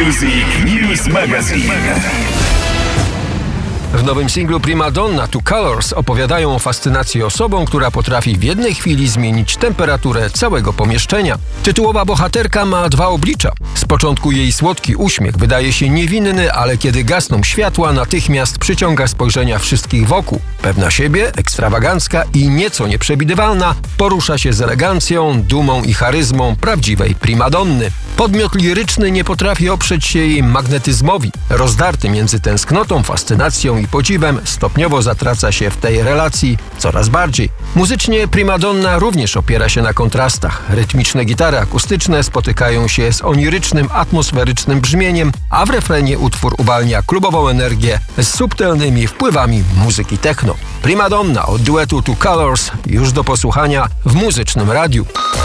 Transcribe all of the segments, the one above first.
Music News Magazine. W nowym singlu Prima Donna Two Colors opowiadają o fascynacji osobą, która potrafi w jednej chwili zmienić temperaturę całego pomieszczenia. Tytułowa bohaterka ma dwa oblicza. Z początku jej słodki uśmiech wydaje się niewinny, ale kiedy gasną światła, natychmiast przyciąga spojrzenia wszystkich wokół. Pewna siebie, ekstrawagancka i nieco nieprzewidywalna, porusza się z elegancją, dumą i charyzmą prawdziwej primadonny. Podmiot liryczny nie potrafi oprzeć się jej magnetyzmowi. Rozdarty między tęsknotą, fascynacją i podziwem, stopniowo zatraca się w tej relacji coraz bardziej. Muzycznie primadonna również opiera się na kontrastach. Rytmiczne gitary akustyczne spotykają się z onirycznym, atmosferycznym brzmieniem, a w refrenie utwór uwalnia klubową energię z subtelnymi wpływami muzyki techno. Primadonna od duetu Two Colors już do posłuchania w Muzycznym Radiu.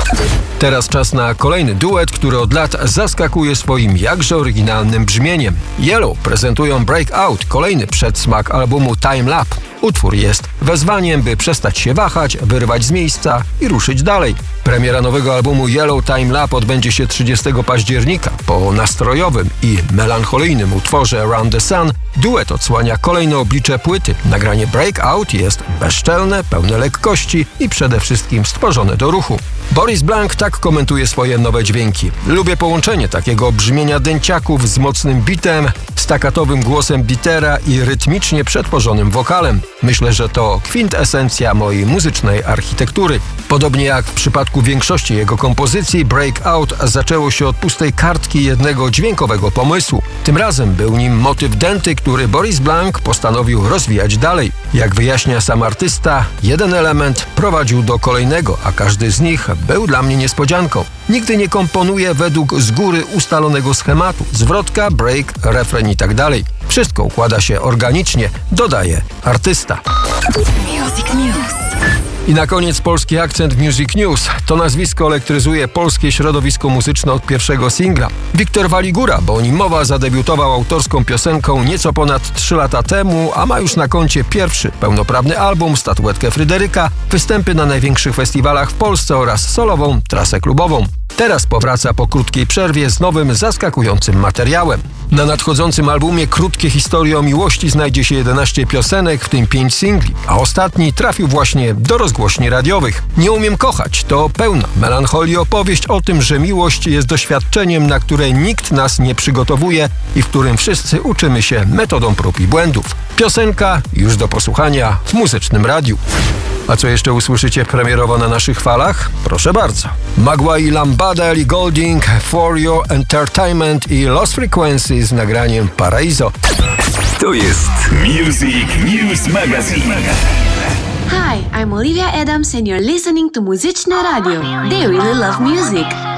Teraz czas na kolejny duet, który od lat zaskakuje swoim jakże oryginalnym brzmieniem. Yellow prezentują Breakout, kolejny przedsmak albumu Time Lap. Utwór jest wezwaniem, by przestać się wahać, wyrwać z miejsca i ruszyć dalej. Premiera nowego albumu Yellow Time Lap odbędzie się 30 października. Po nastrojowym i melancholijnym utworze Around the Sun duet odsłania kolejne oblicze płyty. Nagranie Breakout jest bezczelne, pełne lekkości i przede wszystkim stworzone do ruchu. Boris Blanc tak komentuje swoje nowe dźwięki. Lubię połączenie takiego brzmienia dęciaków z mocnym bitem, stakkatowym głosem Dietera i rytmicznie przetworzonym wokalem. Myślę, że to kwintesencja mojej muzycznej architektury. Podobnie jak w przypadku większości jego kompozycji, Breakout zaczęło się od pustej kartki jednego dźwiękowego pomysłu. Tym razem był nim motyw denty, który Boris Blanc postanowił rozwijać dalej. Jak wyjaśnia sam artysta, jeden element prowadził do kolejnego, a każdy z nich był dla mnie niespodzianką. Nigdy nie komponuję według z góry ustalonego schematu. Zwrotka, break, refren i tak dalej. Wszystko układa się organicznie, dodaje artysta. Music News. I na koniec polski akcent w Music News. To nazwisko elektryzuje polskie środowisko muzyczne od pierwszego singla. Wiktor Waligura, bo o nim mowa, zadebiutował autorską piosenką nieco ponad 3 lata temu, a ma już na koncie pierwszy pełnoprawny album, statuetkę Fryderyka, występy na największych festiwalach w Polsce oraz solową trasę klubową. Teraz powraca po krótkiej przerwie z nowym, zaskakującym materiałem. Na nadchodzącym albumie Krótkie historie o miłości znajdzie się 11 piosenek, w tym 5 singli, a ostatni trafił właśnie do rozgłośni radiowych. Nie umiem kochać to pełna melancholii opowieść o tym, że miłość jest doświadczeniem, na które nikt nas nie przygotowuje i w którym wszyscy uczymy się metodą prób i błędów. Piosenka już do posłuchania w Muzycznym Radiu. A co jeszcze usłyszycie premierowo na naszych falach? Proszę bardzo. Magła i Lambada, Ellie Goulding, For Your Entertainment i Lost Frequencies z nagraniem Paraiso. To jest Music News Magazine. Hi, I'm Olivia Adams and you're listening to Muzyczne Radio. They really love music.